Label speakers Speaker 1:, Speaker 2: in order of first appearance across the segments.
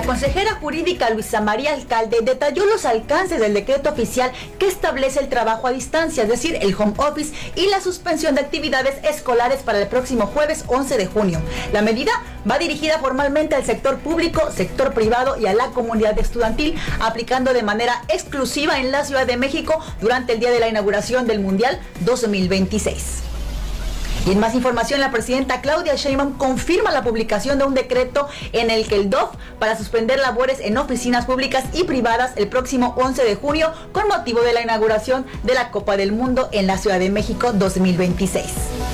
Speaker 1: consejera jurídica Luisa María Alcalde detalló los alcances del decreto oficial que establece el trabajo a distancia, es decir, el home office y la suspensión de actividades escolares para el próximo jueves 11 de junio. La medida va dirigida formalmente al sector público, sector privado y a la comunidad estudiantil, aplicando de manera exclusiva en la Ciudad de México durante el día de la inauguración del Mundial 2026. Y en más información, la presidenta Claudia Sheinbaum confirma la publicación de un decreto en el que el DOF para suspender labores en oficinas públicas y privadas el próximo 11 de junio con motivo de la inauguración de la Copa del Mundo en la Ciudad de México 2026.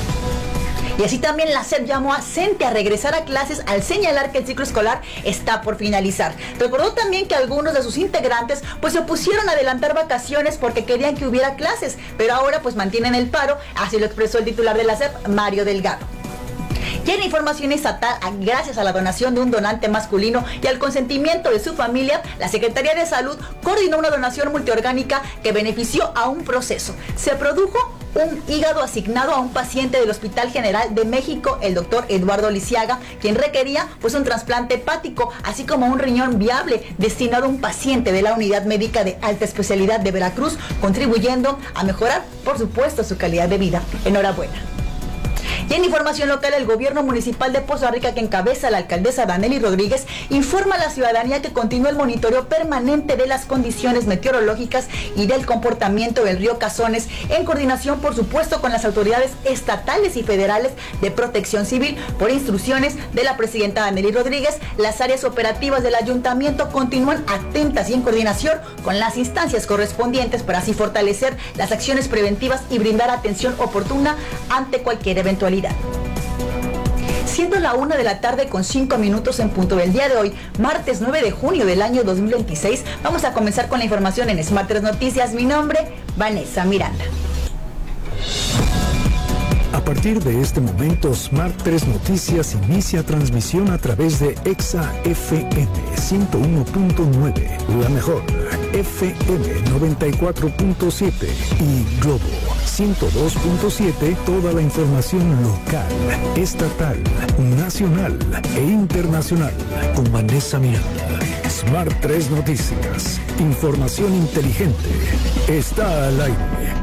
Speaker 1: Y así también la SEP llamó a CENTE a regresar a clases al señalar que el ciclo escolar está por finalizar. Recordó también que algunos de sus integrantes pues se opusieron a adelantar vacaciones porque querían que hubiera clases, pero ahora pues mantienen el paro, así lo expresó el titular de la SEP, Mario Delgado. Y en información estatal, gracias a la donación de un donante masculino y al consentimiento de su familia, la Secretaría de Salud coordinó una donación multiorgánica que benefició a un proceso. Se produjo un hígado asignado a un paciente del Hospital General de México, el doctor Eduardo Lisiaga, quien requería pues un trasplante hepático, así como un riñón viable destinado a un paciente de la Unidad Médica de Alta Especialidad de Veracruz, contribuyendo a mejorar, por supuesto, su calidad de vida. Enhorabuena. Y en información local, el gobierno municipal de Poza Rica, que encabeza la alcaldesa Danely Rodríguez, informa a la ciudadanía que continúa el monitoreo permanente de las condiciones meteorológicas y del comportamiento del río Cazones, en coordinación, por supuesto, con las autoridades estatales y federales de protección civil. Por instrucciones de la presidenta Danely Rodríguez, las áreas operativas del ayuntamiento continúan atentas y en coordinación con las instancias correspondientes para así fortalecer las acciones preventivas y brindar atención oportuna ante cualquier eventualidad. Siendo la 1 de la tarde con 5 minutos en punto del día de hoy, martes 9 de junio del año 2026, vamos a comenzar con la información en Smart 3 Noticias. Mi nombre, Vanessa Miranda.
Speaker 2: A partir de este momento, Smart 3 Noticias inicia transmisión a través de Exa FM 101.9, la mejor, FM 94.7 y Globo 102.7, toda la información local, estatal, nacional e internacional, con Vanessa Miranda. Smart 3 Noticias, información inteligente, está al aire.